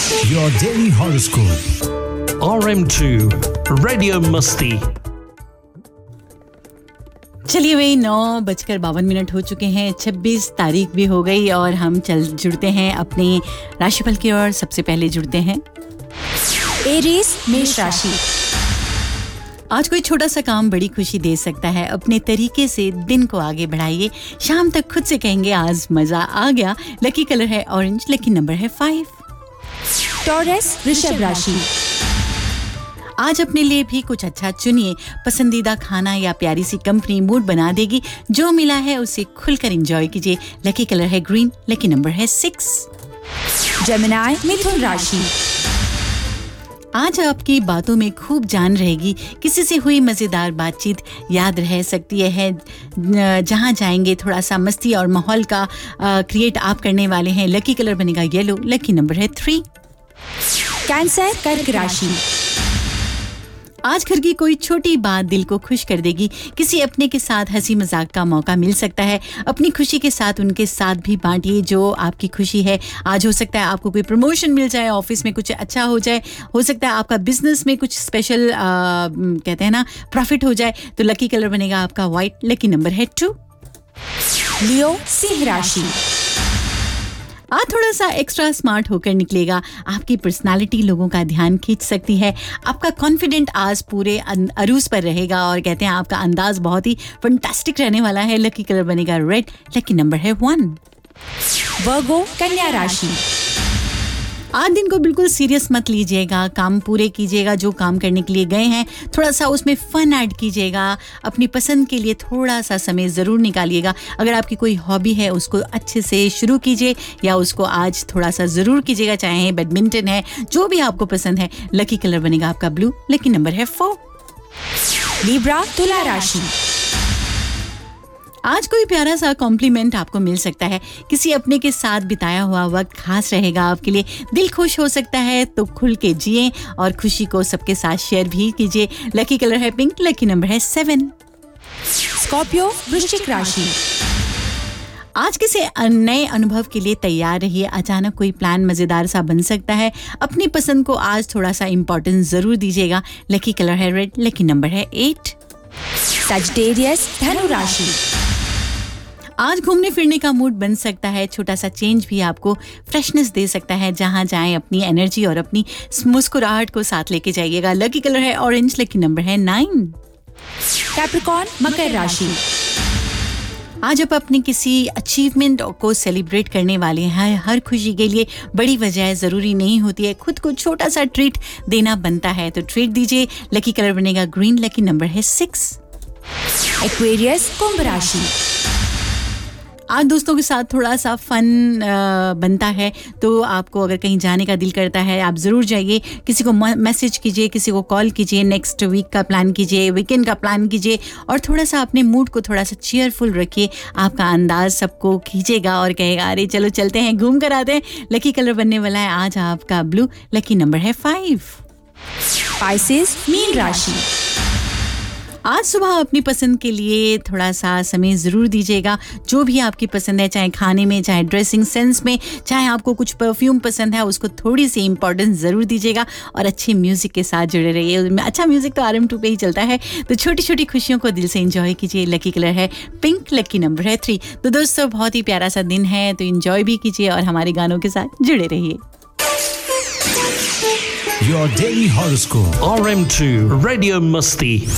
Your daily horoscope. RM2 Radio Musti. चलिए भाई 9:52 हो चुके हैं, 26 तारीख भी हो गई और हम चल जुड़ते हैं अपने राशिफल की ओर। सबसे पहले जुड़ते हैं एरीज मेष राशि। आज कोई छोटा सा काम बड़ी खुशी दे सकता है। अपने तरीके से दिन को आगे बढ़ाइए। शाम तक खुद से कहेंगे आज मजा आ गया। लकी कलर है ऑरेंज, लकी नंबर है 5। टॉरस वृषभ राशि। आज अपने लिए भी कुछ अच्छा चुनिए। पसंदीदा खाना या प्यारी सी कंपनी मूड बना देगी। जो मिला है उसे खुलकर एंजॉय कीजिए। लकी कलर है ग्रीन, लकी नंबर है 6। जेमिनी मिथुन राशि। आज आपकी बातों में खूब जान रहेगी। किसी से हुई मजेदार बातचीत याद रह सकती है। जहां जाएंगे थोड़ा सा मस्ती और माहौल का क्रिएट आप करने वाले हैं। लकी कलर बनेगा येलो, लकी नंबर है 3। कैंसर कर्क राशि। आज घर की कोई छोटी बात दिल को खुश कर देगी। किसी अपने के साथ हंसी मजाक का मौका मिल सकता है। अपनी खुशी के साथ उनके साथ भी बांटिए जो आपकी खुशी है। आज हो सकता है आपको कोई प्रमोशन मिल जाए, ऑफिस में कुछ अच्छा हो जाए, हो सकता है आपका बिजनेस में कुछ स्पेशल कहते हैं ना प्रॉफिट हो जाए। तो लकी कलर बनेगा आपका व्हाइट, लकी नंबर है 2। लियो सिंह राशि। आज थोड़ा सा एक्स्ट्रा स्मार्ट होकर निकलेगा। आपकी पर्सनालिटी लोगों का ध्यान खींच सकती है। आपका कॉन्फिडेंट आज पूरे अरूज पर रहेगा और कहते हैं आपका अंदाज बहुत ही फंटास्टिक रहने वाला है। लकी कलर बनेगा रेड, लकी नंबर है 1। वर्गो कन्या राशि। आज दिन को बिल्कुल सीरियस मत लीजिएगा। काम पूरे कीजिएगा जो काम करने के लिए गए हैं। थोड़ा सा उसमें फन ऐड कीजिएगा। अपनी पसंद के लिए थोड़ा सा समय ज़रूर निकालिएगा। अगर आपकी कोई हॉबी है उसको अच्छे से शुरू कीजिए या उसको आज थोड़ा सा ज़रूर कीजिएगा, चाहे बैडमिंटन है, जो भी आपको पसंद है। लकी कलर बनेगा आपका ब्लू, लकी नंबर है 4। लिब्रा तुला राशि। आज कोई प्यारा सा कॉम्प्लीमेंट आपको मिल सकता है। किसी अपने के साथ बिताया हुआ वक्त खास रहेगा आपके लिए। दिल खुश हो सकता है तो खुल के जिए और खुशी को सबके साथ शेयर भी कीजिए। लकी कलर है पिंक, लकी नंबर है 7। स्कॉर्पियो वृश्चिक राशि। आज किसी नए अनुभव के लिए तैयार रहिए। अचानक कोई प्लान मजेदार सा बन सकता है। अपनी पसंद को आज थोड़ा सा इम्पोर्टेंस जरूर दीजिएगा। लकी कलर है रेड, लकी नंबर है 8। सजिटेरियस धनु राशि। आज घूमने फिरने का मूड बन सकता है। छोटा सा चेंज भी आपको फ्रेशनेस दे सकता है। जहां जाएं अपनी एनर्जी और अपनी मुस्कुराहट को साथ लेके जाइएगा। लकी कलर है ऑरेंज, लकी नंबर है 9। कैप्रिकॉर्न मकर राशि। आज आप अपनी किसी अचीवमेंट को सेलिब्रेट करने वाले हैं। हर खुशी के लिए बड़ी वजह ज़रूरी नहीं होती है। खुद को छोटा सा ट्रीट देना बनता है तो ट्रीट दीजिए। लकी कलर बनेगा ग्रीन, लकी नंबर है 6। एक्वेरियस कुंभ राशि। आज दोस्तों के साथ थोड़ा सा फन बनता है तो आपको अगर कहीं जाने का दिल करता है आप ज़रूर जाइए। किसी को मैसेज कीजिए, किसी को कॉल कीजिए, नेक्स्ट वीक का प्लान कीजिए, वीकेंड का प्लान कीजिए और थोड़ा सा अपने मूड को थोड़ा सा चीयरफुल रखिए। आपका अंदाज सबको खींचेगा और कहेगा अरे चलो चलते हैं, घूम कर आते हैं। लकी कलर बनने वाला है आज आपका ब्लू, लकी नंबर है 5। स्पाइसेस मीन राशि। आज सुबह अपनी पसंद के लिए थोड़ा सा समय ज़रूर दीजिएगा। जो भी आपकी पसंद है, चाहे खाने में, चाहे ड्रेसिंग सेंस में, चाहे आपको कुछ परफ्यूम पसंद है, उसको थोड़ी सी इम्पोर्टेंस ज़रूर दीजिएगा और अच्छे म्यूज़िक के साथ जुड़े रहिए। अच्छा म्यूज़िक तो RM2 पे ही चलता है तो छोटी छोटी खुशियों को दिल से एंजॉय कीजिए। लकी कलर है पिंक, लकी नंबर है 3। तो दोस्तों बहुत ही प्यारा सा दिन है तो एंजॉय भी कीजिए और हमारे गानों के साथ जुड़े रहिए। Your daily horoscope. RM2 Radio Musti.